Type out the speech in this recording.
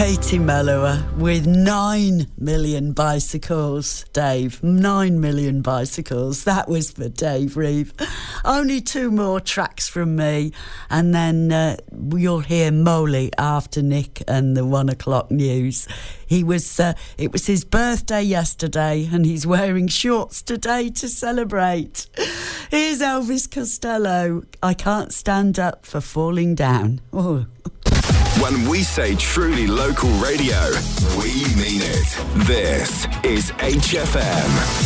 Katie Melua with 9 million bicycles, Dave. 9 million bicycles. That was for Dave Reeve. Only 2 more tracks from me, and then you'll hear Moley after Nick and the 1 o'clock news. It was his birthday yesterday, and he's wearing shorts today to celebrate. Here's Elvis Costello. I can't stand up for falling down. Oh. When we say truly local radio, we mean it. This is HFM.